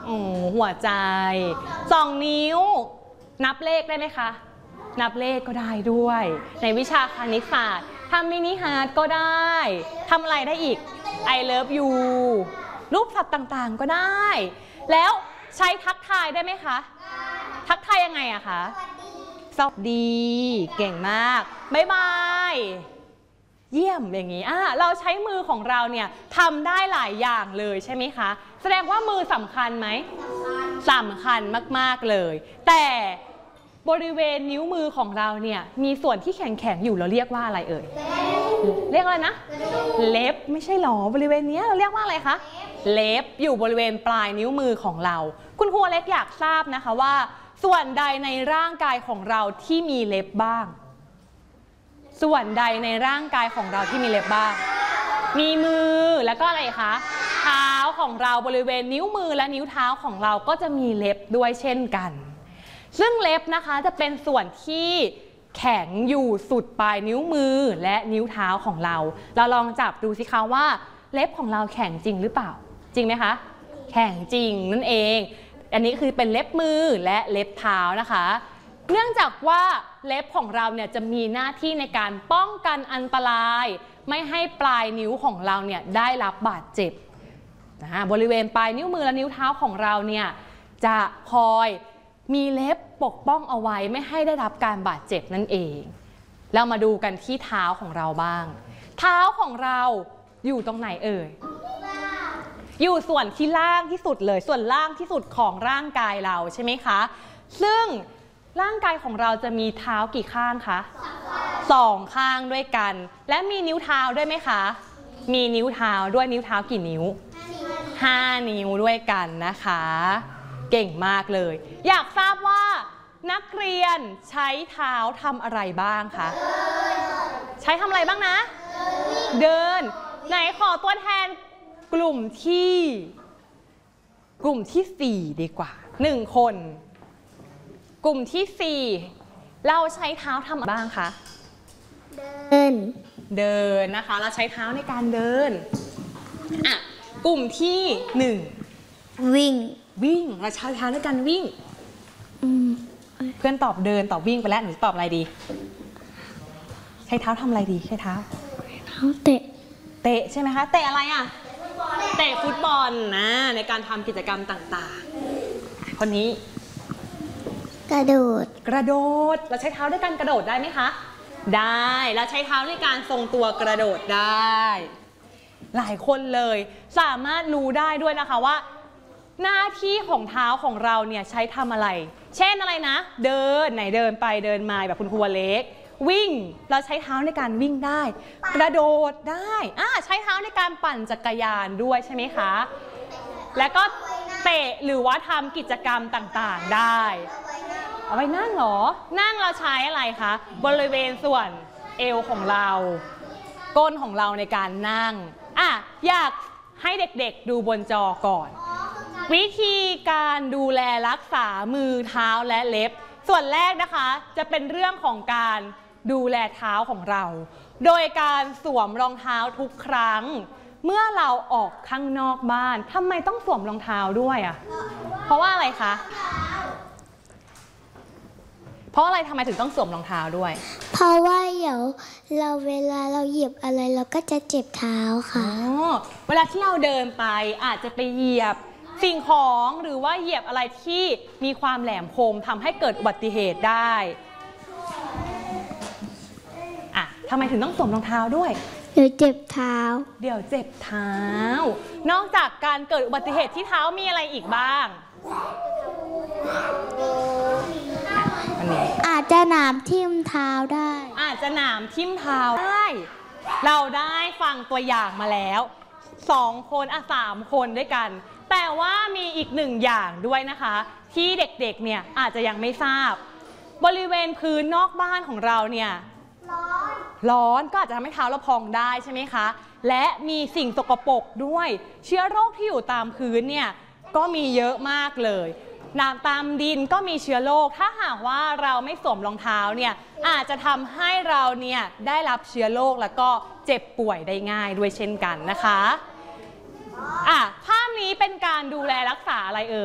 หัวใจ2 นิ้วนับเลขได้ไหมคะนับเลขก็ได้ด้วยในวิชาคณิตศาสตร์ทำมินิฮาร์ทก็ได้ทำอะไรได้อีก I love you รูปสัตว์ต่างๆก็ได้แล้วใช้ทักทายได้ไหมคะทักทายยังไงอะคะสวัสดีเก่งมากบ๊ายบายเยี่ยมอย่างนี้เราใช้มือของเราเนี่ยทำได้หลายอย่างเลยใช่ไหมคะแสดงว่ามือสำคัญไหมสำคัญมากๆเลยแต่บริเวณนิ้วมือของเราเนี่ยมีส่วนที่แข็งๆอยู่เราเรียกว่าอะไรเอ่ยเรียกอะไรนะเล็บไม่ใช่หรอบริเวณนี้เราเรียกว่าอะไรคะเล็บอยู่บริเวณปลายนิ้วมือของเราคุณครูเล็กอยากทราบนะคะว่าส่วนใดในร่างกายของเราที่มีเล็บบ้างส่วนใดในร่างกายของเราที่มีเล็บบ้างมีมือแล้วก็อะไรคะเท้าของเราบริเวณนิ้วมือและนิ้วเท้าของเราก็จะมีเล็บด้วยเช่นกันซึ่งเล็บนะคะจะเป็นส่วนที่แข็งอยู่สุดปลายนิ้วมือและนิ้วเท้าของเราลองจับดูสิคะว่าเล็บของเราแข็งจริงหรือเปล่าจริงไหมคะแข็งจริงนั่นเองอันนี้คือเป็นเล็บมือและเล็บเท้านะคะเนื่องจากว่าเล็บของเราเนี่ยจะมีหน้าที่ในการป้องกันอันตรายไม่ให้ปลายนิ้วของเราเนี่ยได้รับบาดเจ็บบริเวณปลายนิ้วมือและนิ้วเท้าของเราเนี่ยจะคอยมีเล็บปกป้องเอาไว้ไม่ให้ได้รับการบาดเจ็บนั่นเองเรามาดูกันที่เท้าของเราบ้างเท้าของเราอยู่ตรงไหนเอ่ยอยู่ส่วนที่ล่างที่สุดเลยส่วนล่างที่สุดของร่างกายเราใช่ไหมคะซึ่งร่างกายของเราจะมีเท้ากี่ข้างคะ2 ข้างด้วยกันและมีนิ้วเท้าด้วยไหมคะมีนิ้วเท้าด้วยนิ้วเท้ากี่นิ้ว5 นิ้วด้วยกันนะคะเก่งมากเลยอยากทราบว่านักเรียนใช้เท้าทำอะไรบ้างคะใช้ทำอะไรบ้างนะเดินไหนขอตัวแทนกลุ่มที่4ดีกว่า1 คนกลุ่มที่4เราใช้เท้าทำอะไรบ้างคะเดินนะคะเราใช้เท้าในการเดินกลุ่มที่1วิ่งเราใช้เท้าในการวิ่งเพื่อนตอบเดินตอบวิ่งไปแล้วหนูตอบอะไรดีใช้เท้าทำอะไรดีใช้เท้าเตะใช่ไหมคะเตะอะไรเตะฟุตบอลนะในการทำกิจกรรมต่างๆคนนี้กระโดดเราใช้เท้าด้วยการกระโดดได้ไหมคะได้เราใช้เท้าในการทรงตัวกระโดดได้หลายคนเลยสามารถรู้ได้ด้วยนะคะว่าหน้าที่ของเท้าของเราเนี่ยใช้ทำอะไรเช่นอะไรนะเดินไหนเดินไปเดินมาแบบคุณครูเล็กวิ่งเราใช้เท้าในการวิ่งได้กระโดดได้ใช้เท้าในการปั่นจักรยานด้วยใช่ไหมคะแล้วก็เตะหรือว่าทำกิจกรรมต่างๆได้เอาไว้นั่งเหรอนั่งเราใช้อะไรคะบริเวณส่วนเอวของเราก้นของเราในการนั่งอยากให้เด็กๆดูบนจอก่อนวิธีการดูแลรักษามือเท้าและเล็บส่วนแรกนะคะจะเป็นเรื่องของการดูแลเท้าของเราโดยการสวมรองเท้าทุกครั้งเมื่อเราออกข้างนอกบ้านทำไมต้องสวมรองเท้าด้วยเพราะว่าอะไรคะเพราะอะไรทำไมถึงต้องสวมรองเท้าด้วยเพราะว่าเดี๋ยวเวลาเราเหยียบอะไรเราก็จะเจ็บเท้าค่ะเวลาที่เราเดินไปอาจจะไปเหยียบสิ่งของหรือว่าเหยียบอะไรที่มีความแหลมคมทำให้เกิดอุบัติเหตุได้ทำไมถึงต้องสวมรองเท้าด้วยเดี๋ยวเจ็บเท้านอกจากการเกิดอุบัติเหตุที่เท้ามีอะไรอีกบ้างอาจจะหนามทิ่มเท้าได้เราได้ฟังตัวอย่างมาแล้ว2 คน3 คนด้วยกันแต่ว่ามีอีก1 อย่างด้วยนะคะที่เด็กๆเนี่ยอาจจะยังไม่ทราบบริเวณพื้นนอกบ้านของเราเนี่ยร้อนก็อาจจะทำให้เท้าเราพองได้ใช่ไหมคะและมีสิ่งสกปรกด้วยเชื้อโรคที่อยู่ตามพื้นเนี่ยก็มีเยอะมากเลยน้ำตามดินก็มีเชื้อโรคถ้าหากว่าเราไม่สวมรองเท้าเนี่ยอาจจะทำให้เราเนี่ยได้รับเชื้อโรคแล้วก็เจ็บป่วยได้ง่ายด้วยเช่นกันนะคะภาพนี้เป็นการดูแลรักษาอะไรเอ่ย